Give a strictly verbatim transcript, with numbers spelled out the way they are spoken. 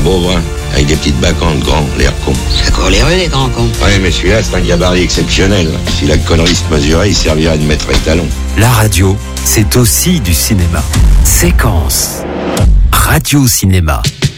pauvre, hein, avec des petites bacantes grands, l'air con. C'est pour les rues, les grands cons. Ouais, mais celui-là, c'est un gabarit exceptionnel. Si la connerie se mesurait, il servirait de maître étalon. La radio, c'est aussi du cinéma. Séquence. Radio Cinéma.